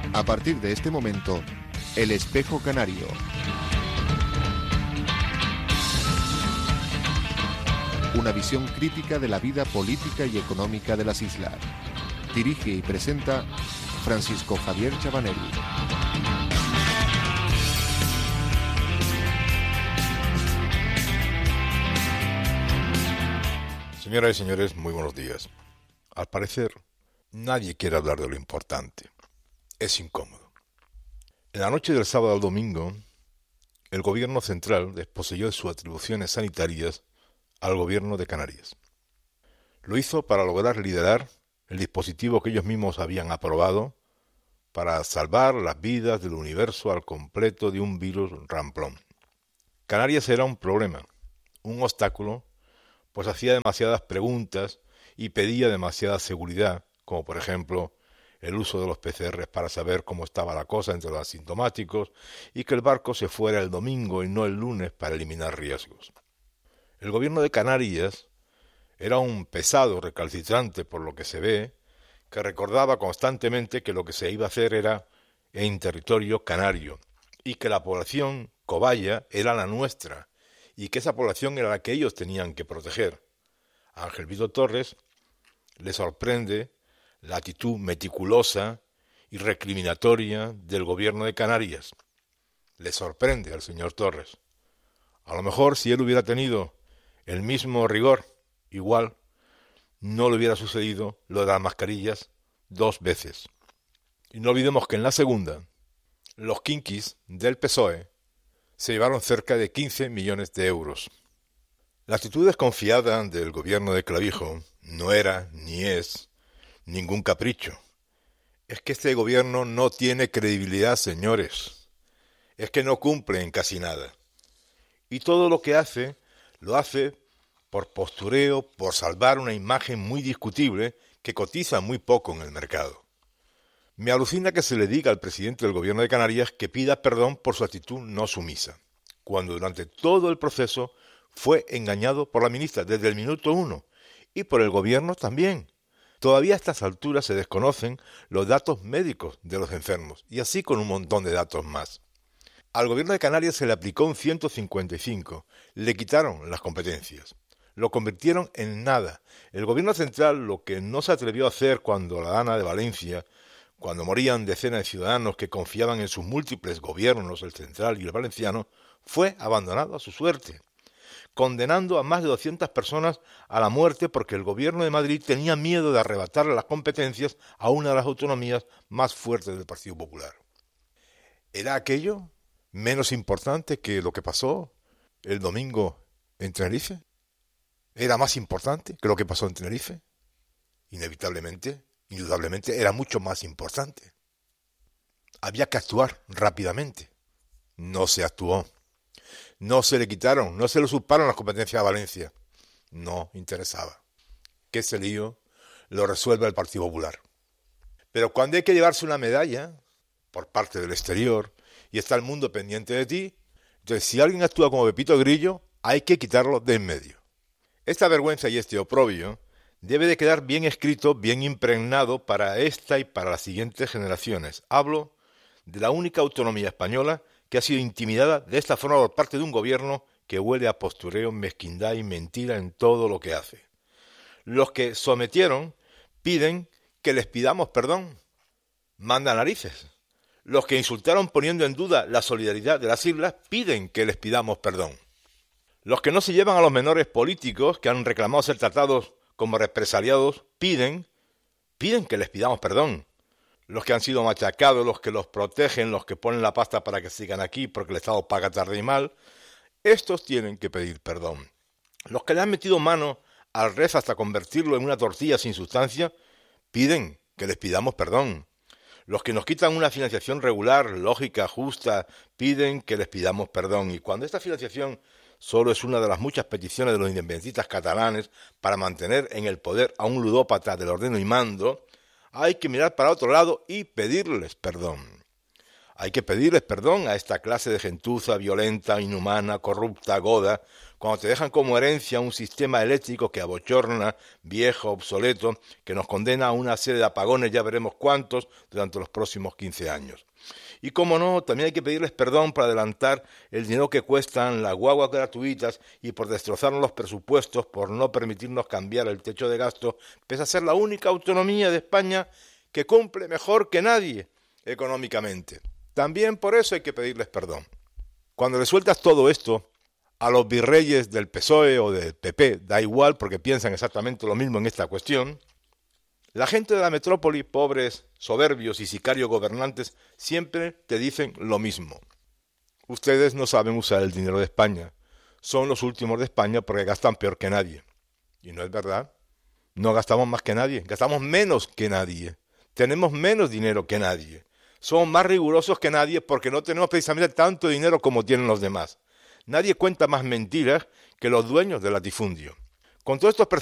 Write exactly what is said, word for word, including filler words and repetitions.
A partir de este momento, El Espejo Canario. Una visión crítica de la vida política y económica de las islas. Dirige y presenta Francisco Javier Chabanelli. Señoras y señores, muy buenos días. Al parecer, nadie quiere hablar de lo importante. Es incómodo. En la noche del sábado al domingo, el gobierno central desposeyó de sus atribuciones sanitarias al gobierno de Canarias. Lo hizo para lograr liderar el dispositivo que ellos mismos habían aprobado para salvar las vidas del universo al completo de un virus ramplón. Canarias era un problema, un obstáculo, pues hacía demasiadas preguntas y pedía demasiada seguridad, como por ejemplo el uso de los P C R para saber cómo estaba la cosa entre los asintomáticos y que el barco se fuera el domingo y no el lunes para eliminar riesgos. El gobierno de Canarias era un pesado recalcitrante por lo que se ve, que recordaba constantemente que lo que se iba a hacer era en territorio canario y que la población cobaya era la nuestra y que esa población era la que ellos tenían que proteger. A Ángel Víctor Torres le sorprende la actitud meticulosa y recriminatoria del gobierno de Canarias. Le sorprende al señor Torres. A lo mejor si él hubiera tenido el mismo rigor, igual no le hubiera sucedido lo de las mascarillas dos veces. Y no olvidemos que en la segunda, los quinquis del P S O E se llevaron cerca de quince millones de euros. La actitud desconfiada del gobierno de Clavijo no era ni es ningún capricho. Es que este gobierno no tiene credibilidad, señores. Es que no cumple en casi nada. Y todo lo que hace, lo hace por postureo, por salvar una imagen muy discutible que cotiza muy poco en el mercado. Me alucina que se le diga al presidente del gobierno de Canarias que pida perdón por su actitud no sumisa, cuando durante todo el proceso fue engañado por la ministra desde el minuto uno y por el gobierno también. Todavía a estas alturas se desconocen los datos médicos de los enfermos y así con un montón de datos más. Al gobierno de Canarias se le aplicó un ciento cincuenta y cinco, le quitaron las competencias, lo convirtieron en nada. El gobierno central lo que no se atrevió a hacer cuando la Dana de Valencia, cuando morían decenas de ciudadanos que confiaban en sus múltiples gobiernos, el central y el valenciano, fue abandonado a su suerte, condenando a más de doscientas personas a la muerte porque el gobierno de Madrid tenía miedo de arrebatarle las competencias a una de las autonomías más fuertes del Partido Popular. ¿Era aquello menos importante que lo que pasó el domingo en Tenerife? ¿Era más importante que lo que pasó en Tenerife? Inevitablemente, indudablemente, era mucho más importante. Había que actuar rápidamente. No se actuó. No se le quitaron, no se le usurparon las competencias a Valencia. No interesaba. Que ese lío lo resuelva el Partido Popular. Pero cuando hay que llevarse una medalla por parte del exterior y está el mundo pendiente de ti, entonces si alguien actúa como Pepito Grillo, hay que quitarlo de en medio. Esta vergüenza y este oprobio debe de quedar bien escrito, bien impregnado para esta y para las siguientes generaciones. Hablo de la única autonomía española que ha sido intimidada de esta forma por parte de un gobierno que huele a postureo, mezquindad y mentira en todo lo que hace. Los que sometieron piden que les pidamos perdón. Manda narices. Los que insultaron poniendo en duda la solidaridad de las islas piden que les pidamos perdón. Los que no se llevan a los menores políticos que han reclamado ser tratados como represaliados piden, piden que les pidamos perdón. Los que han sido machacados, los que los protegen, los que ponen la pasta para que sigan aquí porque el Estado paga tarde y mal, estos tienen que pedir perdón. Los que le han metido mano al R E F hasta convertirlo en una tortilla sin sustancia, piden que les pidamos perdón. Los que nos quitan una financiación regular, lógica, justa, piden que les pidamos perdón. Y cuando esta financiación solo es una de las muchas peticiones de los independentistas catalanes para mantener en el poder a un ludópata del ordeno y mando, hay que mirar para otro lado y pedirles perdón. Hay que pedirles perdón a esta clase de gentuza violenta, inhumana, corrupta, goda, cuando te dejan como herencia un sistema eléctrico que abochorna, viejo, obsoleto, que nos condena a una serie de apagones, ya veremos cuántos, durante los próximos quince años. Y como no, también hay que pedirles perdón por adelantar el dinero que cuestan las guaguas gratuitas y por destrozarnos los presupuestos, por no permitirnos cambiar el techo de gasto, pese a ser la única autonomía de España que cumple mejor que nadie económicamente. También por eso hay que pedirles perdón. Cuando le sueltas todo esto a los virreyes del P S O E o del P P, da igual porque piensan exactamente lo mismo en esta cuestión, la gente de la metrópoli, pobres, soberbios y sicarios gobernantes, siempre te dicen lo mismo. Ustedes no saben usar el dinero de España. Son los últimos de España porque gastan peor que nadie. Y no es verdad. No gastamos más que nadie. Gastamos menos que nadie. Tenemos menos dinero que nadie. Somos más rigurosos que nadie porque no tenemos precisamente tanto dinero como tienen los demás. Nadie cuenta más mentiras que los dueños del latifundio. Con todos estos